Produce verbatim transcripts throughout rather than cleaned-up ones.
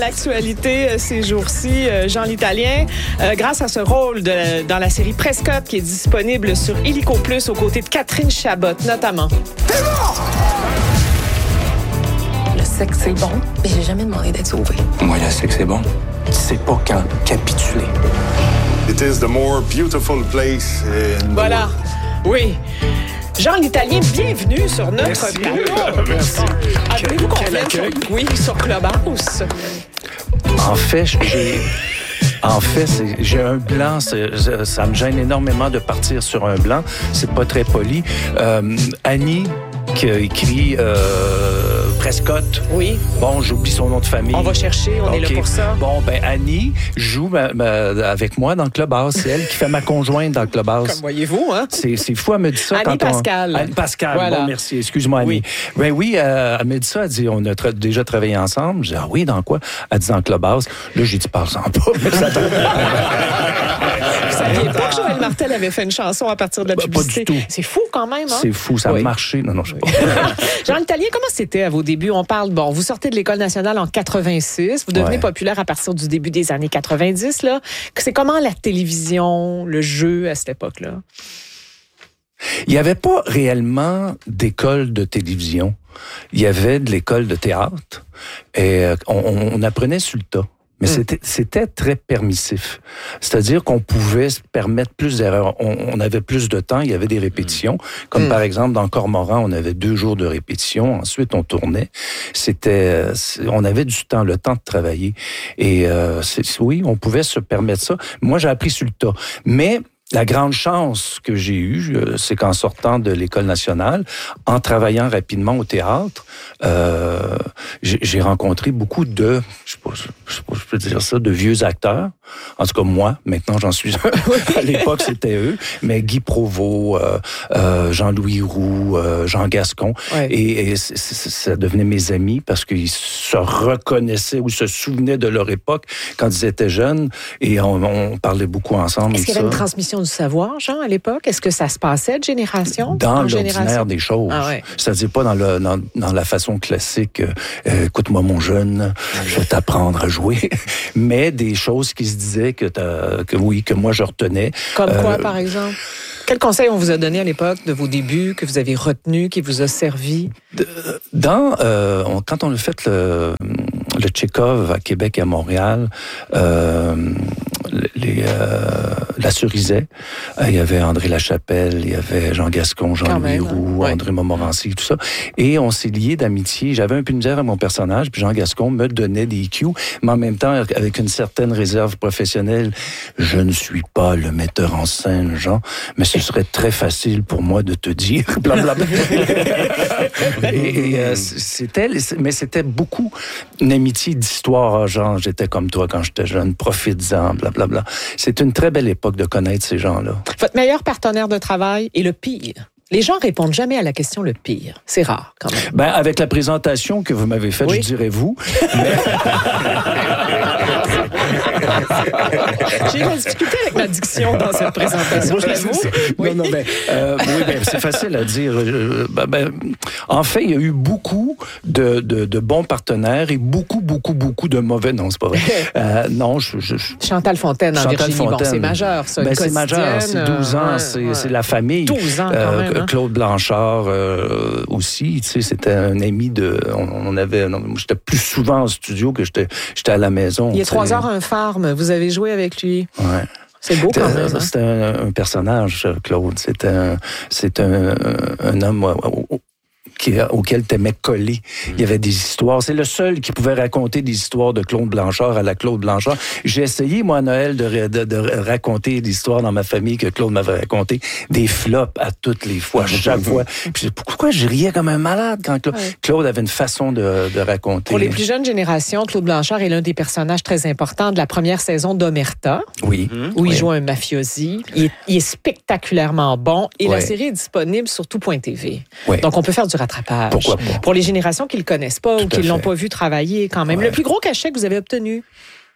l'actualité euh, ces jours-ci, euh, Jean l'Italien, euh, grâce à ce rôle de, dans la série Prescott qui est disponible sur Illico Plus aux côtés de Catherine Chabot, notamment. T'es mort! Le sexe, c'est bon, mais j'ai jamais demandé d'être sauvé. Moi, le sexe, c'est bon. Tu sais pas quand capituler. It is the more beautiful place in the Voilà, world. oui. Jean l'Italien, bienvenue sur notre Merci. plateau. Merci. Ah, voulez-vous qu'on Quel vienne sur, accueil. oui, sur Clubhouse? En fait, j'ai... En fait, c'est- j'ai un blanc. c'est- ça, ça me gêne énormément de partir sur un blanc. C'est pas très poli. Euh, Annie, qui a écrit euh, Prescott. Oui. Bon, j'oublie son nom de famille. On va chercher, on est là OK. pour ça. Bon, ben Annie joue ma- ma- avec moi dans le Clubhouse. C'est elle qui fait ma conjointe dans le Clubhouse. Comme voyez-vous, hein? C'est, c'est fou, elle me dit ça Annie quand on... Pascal. Annie Pascal, Voilà. bon, merci. Excuse-moi, Annie. Oui. Ben oui, euh, elle me dit ça. Elle dit, on a tra- déjà travaillé ensemble. J'ai dit, ah oui, dans quoi? Elle dit, dans le Clubhouse. Là, j'ai dit, parle-en pas. Mais ça Vous saviez pas que Joël Martel avait fait une chanson à partir de la Pas- pas publicité? du tout. C'est fou quand même, hein? C'est fou, ça Oui. a marché. Non, non, je sais pas. Jean l'Italien, comment c'était à vos débuts? On parle, bon, vous sortez de l'École nationale en quatre-vingt-six, vous devenez Ouais. populaire à partir du début des années quatre-vingt-dix, là. C'est comment la télévision, le jeu à cette époque-là? Il n'y avait pas réellement d'école de télévision. Il y avait de l'école de théâtre. Et euh, on, on apprenait sur le tas. Mais Mm. c'était, c'était très permissif. C'est-à-dire qu'on pouvait se permettre plus d'erreurs. On, on avait plus de temps, il y avait des répétitions. Comme Mm. par exemple, dans Cormoran, on avait deux jours de répétition. Ensuite, on tournait. C'était, c'est- on avait du temps, le temps de travailler. Et euh, c'est, oui, on pouvait se permettre ça. Moi, j'ai appris sur le tas. Mais la grande chance que j'ai eue, euh, c'est qu'en sortant de l'École nationale, en travaillant rapidement au théâtre, euh, j'ai, j'ai rencontré beaucoup de, je sais pas, je sais pas, je peux dire ça, de vieux acteurs. En tout cas, moi, maintenant, j'en suis un. À l'époque, c'était eux. Mais Guy Provost, euh, euh, Jean-Louis Roux, euh, Jean Gascon. Ouais. Et, et c'est- c'est- ça devenait mes amis parce qu'ils se reconnaissaient ou se souvenaient de leur époque quand ils étaient jeunes. Et on, on parlait beaucoup ensemble. Est-ce et qu'il y avait ça. une transmission du savoir, Jean, à l'époque? Est-ce que ça se passait de génération Dans en l'ordinaire génération? des choses. Ah ouais. C'est-à-dire pas dans, le, dans, dans la façon classique, euh, euh, écoute-moi mon jeune, je vais t'apprendre à jouer, mais des choses qui se disaient que, t'as- que oui, que moi je retenais. Comme quoi, Euh, par exemple? Quel conseil on vous a donné à l'époque de vos débuts, que vous avez retenu, qui vous a servi? Dans, euh, on- quand on a fait le, le Tchekhov à Québec et à Montréal, euh, les, euh, la Cerizay, euh, il y avait André Lachapelle, il y avait Jean Gascon, Jean-Louis même, hein? Roux, Ouais. André Montmorency, tout ça. Et on s'est liés d'amitié. J'avais un peu de misère à mon personnage, puis Jean Gascon me donnait des cues, mais en même temps, avec une certaine réserve professionnelle. Je ne suis pas le metteur en scène, Jean, mais ce serait très facile pour moi de te dire, blablabla. Et, et, euh, c'était, mais c'était beaucoup une amitié d'histoire. Genre, j'étais comme toi quand j'étais jeune, profites-en, blablabla. C'est une très belle époque de connaître ces gens-là. Votre meilleur partenaire de travail et le pire? Les gens répondent jamais à la question le pire. C'est rare, quand même. Ben, avec la présentation que vous m'avez faite, Oui. je dirais vous. J'ai eu la difficulté avec ma diction dans cette présentation, je l'avoue. Oui. Non, non, ben, euh, oui, ben, c'est facile à dire. Euh, ben, ben, en fait, il y a eu beaucoup de, de, de bons partenaires et beaucoup, beaucoup, beaucoup de mauvais. Non, c'est pas vrai. Euh, non, je, je, je- Chantal Fontaine en Chantal Virginie. Bon, Fontaine. c'est majeur, ça. Ben, une c'est majeur, c'est quotidienne, douze ans, euh, c'est, ouais, c'est la famille. douze ans, quand Euh, même, hein. Claude Blanchard euh, aussi, tu sais, c'était un ami de... On, on avait... non, j'étais plus souvent en studio que j'étais, j'étais à la maison. Il y a tu sais. trois heures, un farm. Vous avez joué avec lui. Ouais. C'est beau quand C'était- même. Hein? C'était un, un personnage, Claude. C'était un, c'est un, un homme euh, au- qui, auquel t'aimais coller. Il y avait des histoires. C'est le seul qui pouvait raconter des histoires de Claude Blanchard à la Claude Blanchard. J'ai essayé, moi, à Noël, de, de, de raconter l'histoire dans ma famille que Claude m'avait raconté. Des flops à toutes les fois, chaque fois. Puis pourquoi je riais comme un malade quand Claude, Ouais. Claude avait une façon de, de raconter. Pour les plus jeunes générations, Claude Blanchard est l'un des personnages très importants de la première saison d'Omerta, Oui. où il Oui. joue un mafiosi. Il est, il est spectaculairement bon et la Ouais. série est disponible sur tout point T V. Ouais. Donc, on peut faire du rattrapage. Pourquoi pas? Pour les générations qui ne le connaissent pas Tout ou qui à ne l'ont fait. pas vu travailler quand même. Ouais. Le plus gros cachet que vous avez obtenu?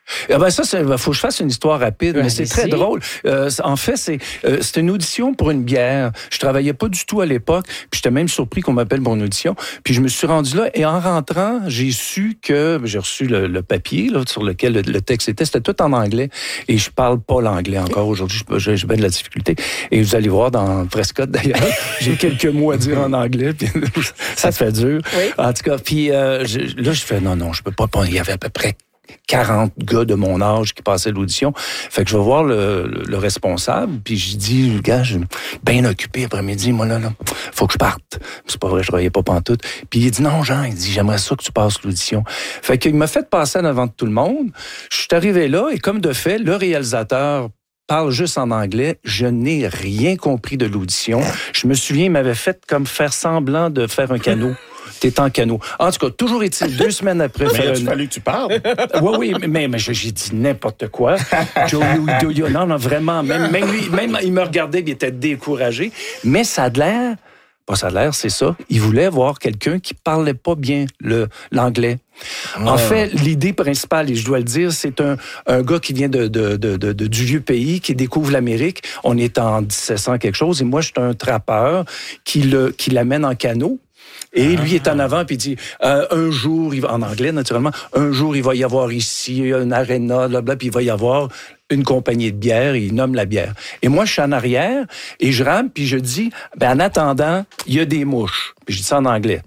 Ah ben ça, il faut que je fasse une histoire rapide, Ouais, mais c'est mais très si. drôle. Euh, en fait, c'est euh, c'était une audition pour une bière. Je travaillais pas du tout à l'époque, puis j'étais même surpris qu'on m'appelle pour une audition. Puis je me suis rendu là, et en rentrant, j'ai su que... J'ai reçu le, le papier là, sur lequel le, le texte était. C'était tout en anglais, et je parle pas l'anglais encore aujourd'hui. J'ai, j'ai bien de la difficulté. Et vous allez voir dans Prescott, d'ailleurs, j'ai quelques mots à dire en anglais, puis ça fait dur. Oui. En tout cas, puis euh, je, là, je fais non, non, je peux pas... Il y avait à peu près quarante gars de mon âge qui passaient l'audition. Fait que je vais voir le, le, le responsable, puis je dis, le gars, je suis bien occupé après-midi, moi là, là, faut que je parte. C'est pas vrai, je travaillais pas pantoute. Puis il dit, non, Jean, il dit, j'aimerais ça que tu passes l'audition. Fait qu'il m'a fait passer en avant de tout le monde. Je suis arrivé là, et comme de fait, le réalisateur parle juste en anglais. Je n'ai rien compris de l'audition. Je me souviens, il m'avait fait comme faire semblant de faire un canot. T'es en canot. En tout cas, toujours est-il, deux semaines après... Mais faire il une- fallait que tu parles. Oui, oui, mais, mais j'ai dit n'importe quoi. Joey Udoyo, non, non, vraiment. Même, même lui, même il me regardait, il était découragé. Mais ça a de l'air, pas ça a de l'air, c'est ça. Il voulait voir quelqu'un qui parlait pas bien le, l'anglais. En fait, l'idée principale, et je dois le dire, c'est un, un gars qui vient de, de, de, de, de- du vieux pays, qui découvre l'Amérique. On est en dix-sept cents quelque chose, et moi, je suis un trappeur qui, le, qui l'amène en canot. Et lui est en avant, puis il dit, euh, un jour, il va, en anglais naturellement, un jour, il va y avoir ici une aréna, là, puis il va y avoir une compagnie de bière, et il nomme la bière. Et moi, je suis en arrière, et je rame, puis je dis, ben, en attendant, il y a des mouches. Puis je dis ça en anglais.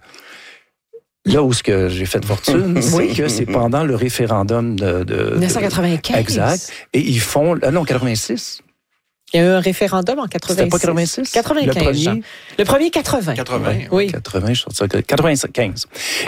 Là où ce que j'ai fait de fortune, c'est que c'est pendant le référendum de... de dix-neuf cent quatre-vingt-quinze. De, exact. Et ils font... Ah non, quatre-vingt-six. Il y a eu un référendum en quatre-vingt-six. C'était pas quatre-vingt-six? quatre-vingt-quinze. Le premier? Jean. Le premier, quatre-vingts. quatre-vingts. Oui. quatre-vingts, je suis sorti ça. quatre-vingt-quinze.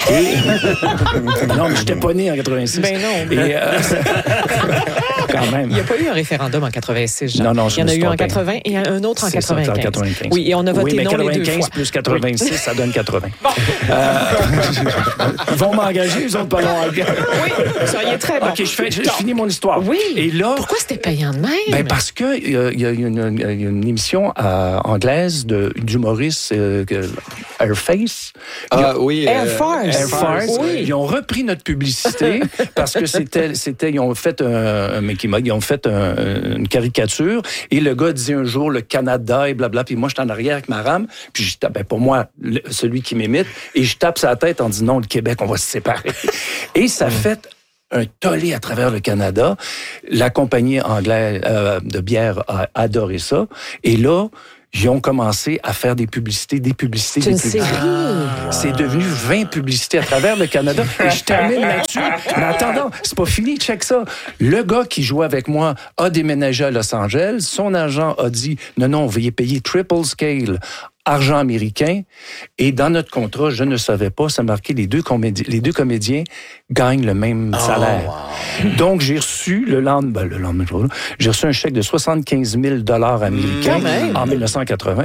Et... non, mais j'étais pas né en quatre-vingt-six. Ben non. Et, euh, quand même. Il n'y a pas eu un référendum en quatre-vingt-six, Jean. Non, non, je Il y en me a suis eu en trompé. quatre-vingts et un autre en C'est ça, quatre-vingt-quinze. en quatre-vingt-quinze. Oui, et on a voté oui, mais non les deux quatre-vingt-quinze fois. plus quatre-vingt-six, ça donne quatre-vingts. Euh, ils vont m'engager, ils ont pas long. Oui, vous seriez très bon. OK, je, fais, je, je finis mon histoire. Oui. Et là... Pourquoi c'était payant de même? Ben parce que il y a, y a une, y a une émission euh, anglaise de d'humoristes euh, que- Airface. Ah oui. Air euh, Force. Air Force. Oui. Ils ont repris notre publicité parce que c'était c'était ils ont fait un, un Mickey Mouse, ils ont fait un- une caricature, et le gars dit un jour le Canada et blabla, puis moi je suis en arrière avec ma rame, puis je tape, ben pour moi le- celui qui m'imite, et je tape sa tête en disant non, le Québec on va se séparer. Et ça fait un tollé à travers le Canada. La compagnie anglaise euh, de bière a adoré ça. Et là, ils ont commencé à faire des publicités, des publicités, C'est des une publicités. série. C'est devenu vingt publicités à travers le Canada. Et je termine là-dessus. Mais attends, c'est pas fini, check ça. Le gars qui jouait avec moi a déménagé à Los Angeles. Son agent a dit, non, non, veuillez payer triple scale, argent américain. Et dans notre contrat, je ne savais pas, ça marquait les deux comédiens, les deux comédiens gagnent le même salaire. Donc, j'ai reçu le lendemain, ben, le lendemain, j'ai reçu un chèque de soixante-quinze mille dollars américains Quand même. en dix-neuf cent quatre-vingts.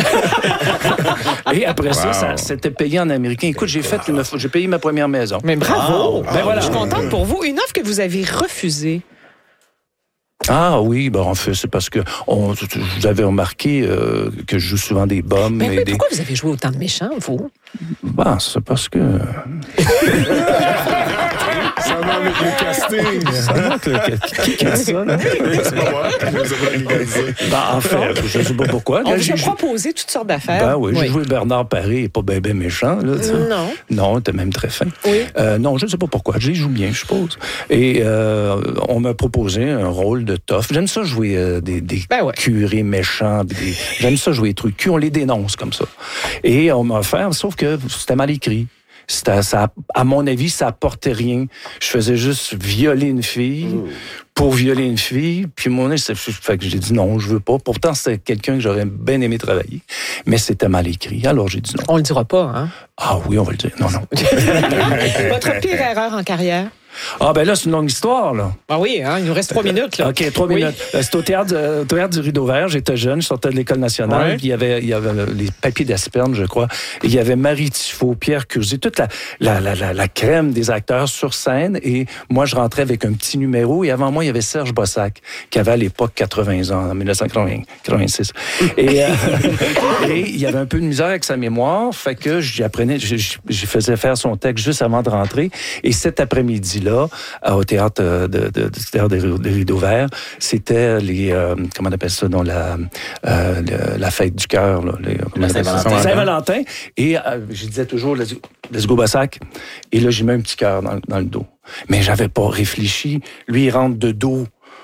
Et après ça, ça, c'était payé en américain. Écoute, j'ai fait une, j'ai payé ma première maison. Mais bravo! Ben voilà. Je suis contente pour vous. Une offre que vous avez refusée. Ah oui, ben en fait, c'est parce que on, vous avez remarqué euh, que je joue souvent des bombes. Mais, et mais des... pourquoi vous avez joué autant de méchants, vous? Ben, c'est parce que... Ça va avec le casting. Ça manque le... Qui qui a dit ça, là? C'est pas moi. Je les ai pas organisés. Ben, en fait, je ne sais pas pourquoi. On Là, vous j'ai a joué- proposé toutes sortes d'affaires. Ben oui, j'ai joué Bernard Paré, il est pas ben ben méchant, là, tu sais. Non. Non, t'es même très fin. Oui. Euh, non, je ne sais pas pourquoi. Je les joue bien, je suppose. Et euh, on m'a proposé un rôle de tough. J'aime ça jouer euh, des, des Ben ouais. curés méchants. Des... J'aime ça jouer des trucs culs. On les dénonce comme ça. Et on m'a offert, sauf que c'était mal écrit. C'était, ça, à mon avis, ça apportait rien. Je faisais juste violer une fille pour violer une fille. Puis mon c'est fait que j'ai dit non, je veux pas. Pourtant, c'était quelqu'un que j'aurais bien aimé travailler. Mais c'était mal écrit. Alors j'ai dit non. On le dira pas, hein? Ah oui, on va le dire. Non, non. Votre pire erreur en carrière? Ah ben là, c'est une longue histoire, là. Ah oui, hein, il nous reste trois minutes. Là. OK, trois Oui. minutes. Euh, C'était au théâtre, de- au théâtre du Rideau Vert. J'étais jeune, je sortais de l'École nationale. Ouais. Puis il y avait, il y avait les papiers d'Aspernes, je crois. Et il y avait Marie Tifo, Pierre Curzi, toute la, la, la, la, la crème des acteurs sur scène. Et moi, je rentrais avec un petit numéro. Et avant moi, il y avait Serge Bossac, qui avait à l'époque quatre-vingts ans, en dix-neuf cent quatre-vingt-six. Et, euh, et il y avait un peu de misère avec sa mémoire. Fait que j'apprenais, je, je, je faisais faire son texte juste avant de rentrer. Et cet après-midi-là, là, au théâtre de, de, de, du théâtre des, des Rideaux Verts, c'était les, euh, comment on appelle ça, dans la, euh, le, la fête du cœur, là, les, comment on appelle ça? Saint-Valentin. Saint-Valentin. Et euh, je disais toujours, let's, let's go Bassac. Et là, j'ai mis un petit cœur dans, dans le dos. Mais j'avais pas réfléchi. Lui, il rentre de dos,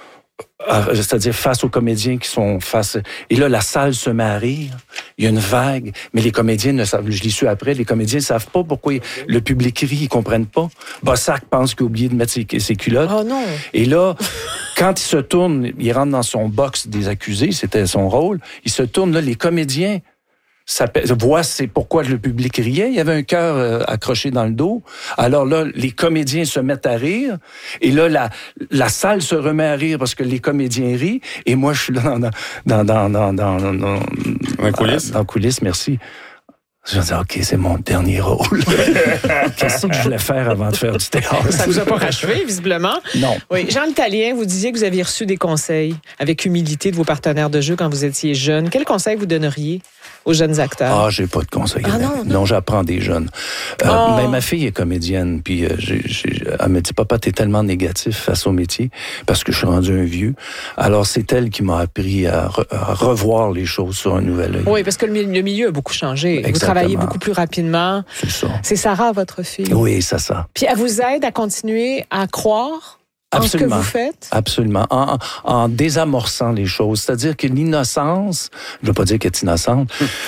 euh, c'est-à-dire face aux comédiens qui sont face... Et là, la salle se met à rire. Il y a une vague. Mais les comédiens ne savent... Je l'ai su après, les comédiens ne savent pas pourquoi le public rit, ils comprennent pas. Bassac pense qu'il a oublié de mettre ses, ses culottes. Oh non! Et là, quand il se tourne, il rentre dans son box des accusés, c'était son rôle, il se tourne, là, les comédiens ça voit c'est pourquoi le public riait. Il y avait un cœur euh, accroché dans le dos. Alors là, les comédiens se mettent à rire. Et là, la, la salle se remet à rire parce que les comédiens rient. Et moi, je suis là dans dans dans dans dans dans, dans, dans coulisses. Dans coulisses, merci. Je me dis, OK, c'est mon dernier rôle. Qu'est-ce que je voulais faire avant de faire du théâtre? Ça vous a pas rachevé, visiblement. Non. Oui. Jean L'Italien, vous disiez que vous aviez reçu des conseils avec humilité de vos partenaires de jeu quand vous étiez jeune. Quels conseils vous donneriez aux jeunes acteurs? Ah, j'ai pas de conseils. Ah, non, non. non, j'apprends des jeunes. Euh, oh. Mais ma fille est comédienne, puis euh, j'ai, j'ai, elle me dit, papa, t'es tellement négatif face au métier, parce que je suis rendu un vieux. Alors, c'est elle qui m'a appris à, re, à revoir les choses sur un nouvel œil. Oui, parce que le, le milieu a beaucoup changé. Exactement. Vous travaillez beaucoup plus rapidement. C'est ça. C'est Sarah, votre fille? Oui, c'est ça. Puis elle vous aide à continuer à croire Absolument. en ce que vous faites? Absolument. En, en désamorçant les choses. C'est-à-dire que l'innocence, je ne veux pas dire qu'elle est innocente,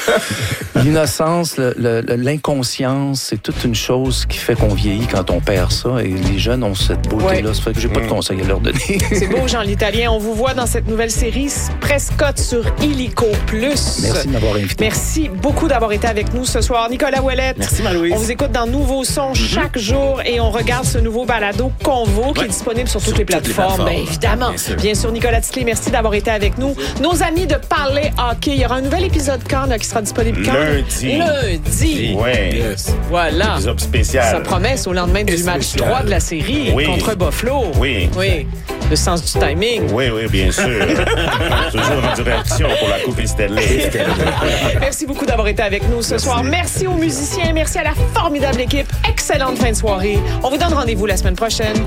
l'innocence, le, le, l'inconscience, c'est toute une chose qui fait qu'on vieillit quand on perd ça. Et les jeunes ont cette beauté-là. Ouais. Ça fait que j'ai pas de conseils à leur donner. C'est beau, Jean L'Italien. On vous voit dans cette nouvelle série Prescott sur Illico Plus. Merci de m'avoir invité. Merci beaucoup d'avoir été avec nous ce soir. Nicolas Ouellette. Merci, Marie-Louise. On vous écoute dans Nouveaux Sons mm-hmm. chaque jour et on regarde ce nouveau balado Convo qui ouais. est disponible sur, sur toutes les plateformes. Toutes les plateformes. Bien évidemment. Bien sûr. Bien sûr, Nicolas Titley, merci d'avoir été avec nous. Nos amis de Parler Hockey, il y aura un nouvel épisode quand là, qui sera disponible quand? Lundi. Lundi. Oui. Yes. Voilà. Épisode spécial. Ça promet au lendemain du match spécial. trois de la série oui. contre Buffalo. Oui. Oui. Le sens du timing. Oui, oui, bien sûr. Toujours en direction pour la Coupe Stanley. Merci beaucoup d'avoir été avec nous ce merci. soir. Merci aux musiciens. Merci à la formidable équipe. Excellente fin de soirée. On vous donne rendez-vous la semaine prochaine.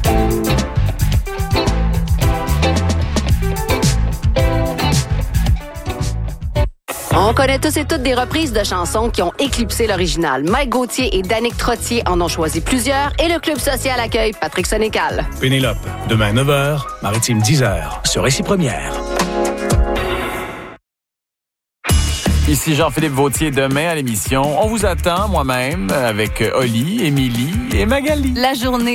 On connaît tous et toutes des reprises de chansons qui ont éclipsé l'original. Mike Gauthier et Danick Trottier en ont choisi plusieurs et le Club social accueille Patrick Sénécal. Pénélope, demain neuf heures, Maritime dix heures, sur Récit Première. Ici Jean-Philippe Vautier, demain à l'émission. On vous attend, moi-même, avec Oli, Émilie et Magali. La journée